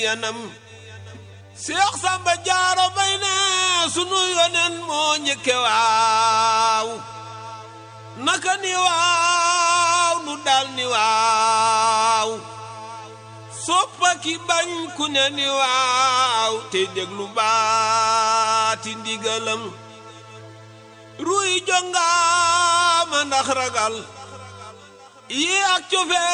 yanam Seex Samba Jaara Mbay ne sunu yonen moo njëkke waaw naka ni waaw nu dal ni waaw soppa ki bañ ku ne ni waaw tey déglu baati ndigalam ruy jongaama ndax ragal yi ak cofeel